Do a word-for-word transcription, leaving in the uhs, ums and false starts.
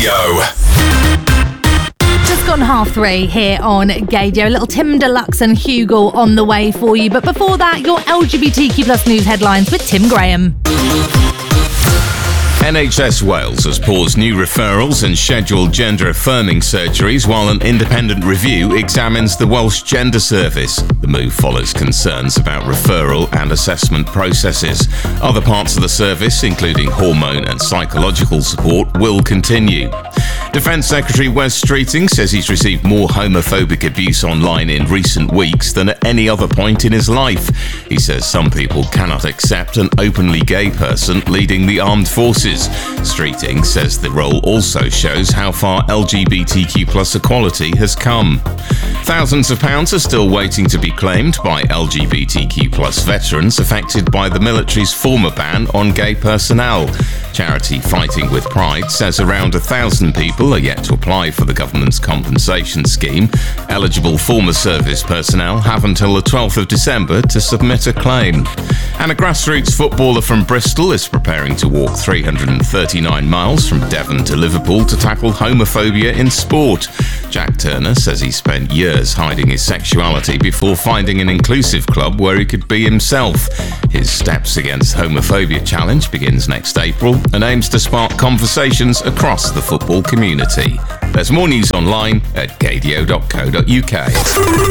Gaydio. Just gone half three here on Gaydio. A little Tim Deluxe and Hugo on the way for you. But before that, your L G B T Q plus news headlines with Tim Graham. N H S Wales has paused new referrals and scheduled gender-affirming surgeries while an independent review examines the Welsh Gender Service. The move follows concerns about referral and assessment processes. Other parts of the service, including hormone and psychological support, will continue. Defence Secretary Wes Streeting says he's received more homophobic abuse online in recent weeks than at any other point in his life. He says some people cannot accept an openly gay person leading the armed forces. Streeting says the role also shows how far L G B T Q plus equality has come. Thousands of pounds are still waiting to be claimed by L G B T Q plus veterans affected by the military's former ban on gay personnel. Charity Fighting with Pride says around a thousand people are yet to apply for the government's compensation scheme. Eligible former service personnel have until the twelfth of December to submit a claim. And a grassroots footballer from Bristol is preparing to walk three hundred thirty-nine miles from Devon to Liverpool to tackle homophobia in sport. Jack Turner says he spent years hiding his sexuality before finding an inclusive club where he could be himself. His Steps Against Homophobia challenge begins next April and aims to spark conversations across the football community. There's more news online at gaydio dot co dot uk.